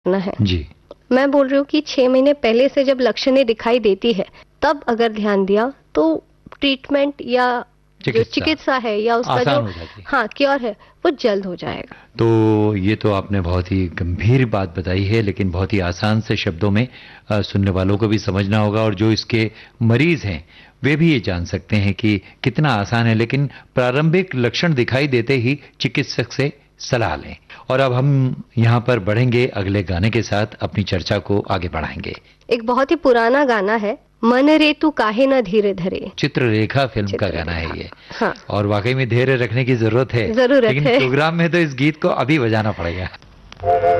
करना है। जी। मैं बोल रही हूँ कि 6 महीने पहले से जब लक्षणें दिखाई देती है तब अगर ध्यान दिया तो ट्रीटमेंट या जो चिकित्सा है या उसका जो आसान हो जाती है। हाँ क्योर है वो जल्द हो जाएगा। तो ये तो आपने बहुत ही गंभीर बात बताई है, लेकिन बहुत ही आसान से शब्दों में सुनने वालों को भी समझना होगा, और जो इसके मरीज हैं वे भी ये जान सकते हैं कि कितना आसान है। लेकिन प्रारंभिक लक्षण दिखाई देते ही चिकित्सक से सलाह लें। और अब हम यहाँ पर बढ़ेंगे, अगले गाने के साथ अपनी चर्चा को आगे बढ़ाएंगे। एक बहुत ही पुराना गाना है, मन रे तू काहे न धीरे धरे। चित्ररेखा फिल्म का गाना है चित्ररेखा। ये। हाँ और वाकई में धैर्य रखने की जरूरत है, जरूरत लेकिन है। प्रोग्राम में तो इस गीत को अभी बजाना पड़ेगा।